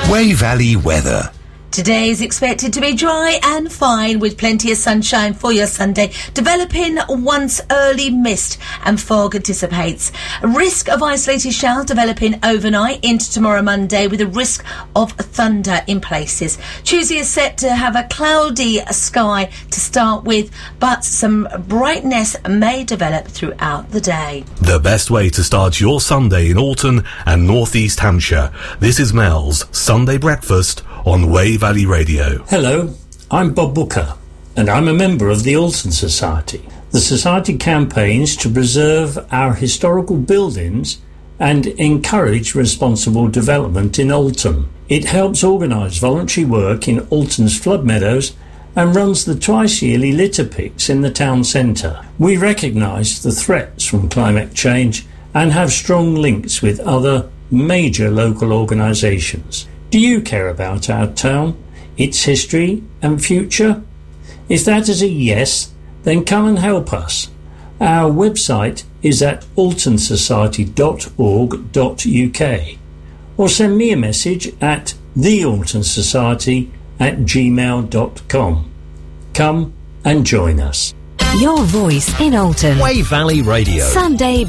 Wey Valley weather. Today is expected to be dry and fine with plenty of sunshine for your Sunday, developing once early mist and fog dissipates. A risk of isolated showers developing overnight into tomorrow Monday with a risk of thunder in places. Tuesday is set to have a cloudy sky to start with, but some brightness may develop throughout the day. The best way to start your Sunday in Alton and North East Hampshire. This is Mel's Sunday Breakfast on Wey Valley Radio. Hello, I'm Bob Booker, and I'm a member of the Alton Society. The Society campaigns to preserve our historical buildings and encourage responsible development in Alton. It helps organise voluntary work in Alton's flood meadows and runs the twice-yearly litter picks in the town centre. We recognise the threats from climate change and have strong links with other major local organisations. Do you care about our town, its history and future? If that is a yes, then come and help us. Our website is at altonsociety.org.uk or send me a message at thealtonsociety@gmail.com. Come and join us. Your voice in Alton. Wey Valley Radio. Sunday